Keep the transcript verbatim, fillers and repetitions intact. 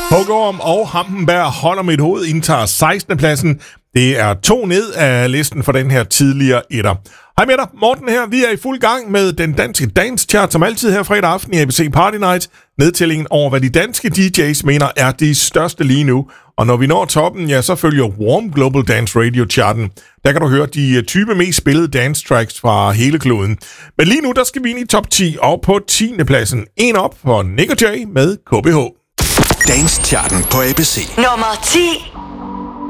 Hågorm og Hampenberg holder mit hoved, indtager sekstende pladsen. Det er to ned af listen for den her tidligere etter. Hej med dig, Morten her. Vi er i fuld gang med den danske dance chart, som altid her fredag aften i A B C Party Night. Nedtællingen over, hvad de danske D J's mener er de største lige nu. Og når vi når toppen, ja, så følger Warm Global Dance Radio charten. Der kan du høre de tyve mest spillede dance tracks fra hele kloden. Men lige nu, der skal vi ind i top ti, og på tiende pladsen en op for Nick og Jay med K B H. Dance charten på A B C. Nummer ti.